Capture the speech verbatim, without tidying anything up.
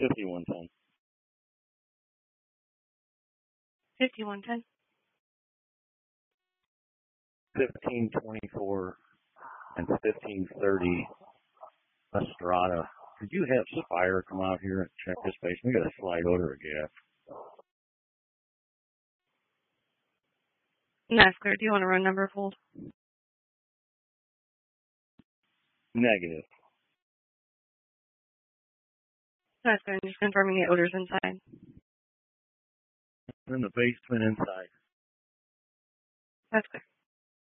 fifty-one ten. fifty-one ten. fifteen twenty-four and fifteen thirty Estrada. Could you have Spire come out here and check this space? We got a slight odor of gas. That's clear. Do you want to run number hold? Negative. That's clear. Just confirming the odors inside. In the basement inside. That's clear.